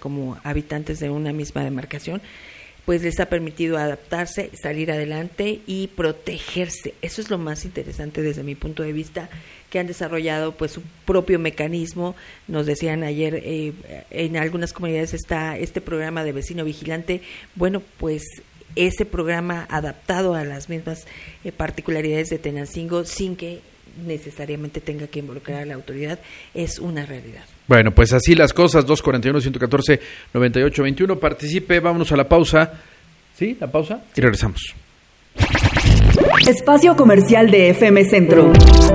como habitantes de una misma demarcación, pues les ha permitido adaptarse, salir adelante y protegerse. Eso es lo más interesante desde mi punto de vista, que han desarrollado pues su propio mecanismo. Nos decían ayer, en algunas comunidades está este programa de vecino vigilante. Bueno, pues ese programa adaptado a las mismas particularidades de Tenancingo, sin que necesariamente tenga que involucrar a la autoridad, es una realidad. Bueno, pues así las cosas, 241-114-9821, participe, vámonos a la pausa. ¿Sí? ¿La pausa? Y regresamos. Espacio comercial de FM Centro.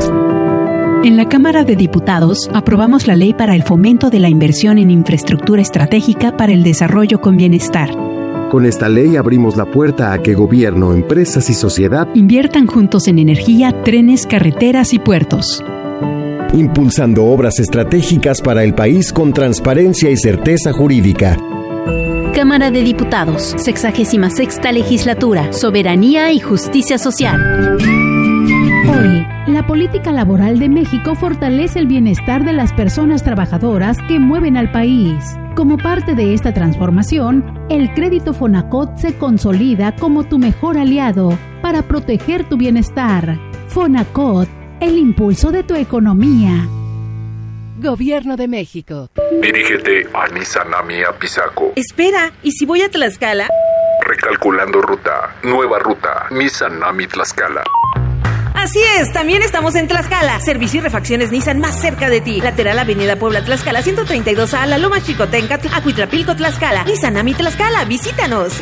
En la Cámara de Diputados aprobamos la Ley para el Fomento de la Inversión en Infraestructura Estratégica para el Desarrollo con Bienestar. Con esta ley abrimos la puerta a que gobierno, empresas y sociedad inviertan juntos en energía, trenes, carreteras y puertos, impulsando obras estratégicas para el país con transparencia y certeza jurídica. Cámara de Diputados, 66ª Legislatura, Soberanía y Justicia Social. Hoy, la política laboral de México fortalece el bienestar de las personas trabajadoras que mueven al país. Como parte de esta transformación, el crédito Fonacot se consolida como tu mejor aliado para proteger tu bienestar. Fonacot, el impulso de tu economía. Gobierno de México. Dirígete a Nissan Ami Apizaco. Espera, ¿y si voy a Tlaxcala? Recalculando ruta. Nueva ruta. Nissan Ami Tlaxcala. Así es, también estamos en Tlaxcala. Servicio y refacciones Nissan más cerca de ti. Lateral Avenida Puebla Tlaxcala 132A, La Loma Chicotenca, Acuitlapilco Tlaxcala. Nissan Ami Tlaxcala, visítanos.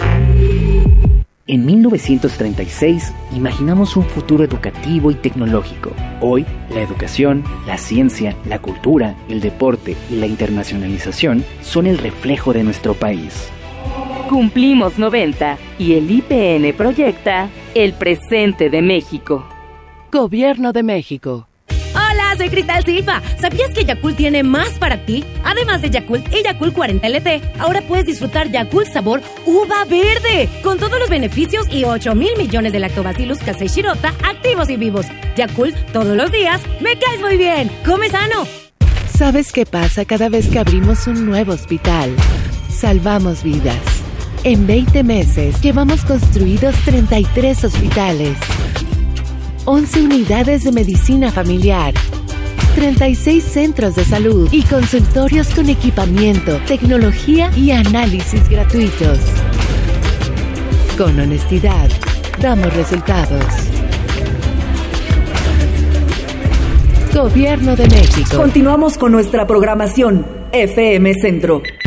En 1936 imaginamos un futuro educativo y tecnológico. Hoy, la educación, la ciencia, la cultura, el deporte y la internacionalización son el reflejo de nuestro país. Cumplimos 90 y el IPN proyecta el presente de México. Gobierno de México. Hola, soy Cristal Silva. ¿Sabías que Yakult tiene más para ti? Además de Yakult y Yakult 40 LT, ahora puedes disfrutar Yakult sabor uva verde, con todos los beneficios y 8,000 millones de lactobacillus casei shirota activos y vivos. Yakult, todos los días, me caes muy bien. ¡Come sano! ¿Sabes qué pasa cada vez que abrimos un nuevo hospital? Salvamos vidas. En 20 meses llevamos construidos 33 hospitales, 11 unidades de medicina familiar, 36 centros de salud y consultorios con equipamiento, tecnología y análisis gratuitos. Con honestidad, damos resultados. Gobierno de México. Continuamos con nuestra programación FM Centro.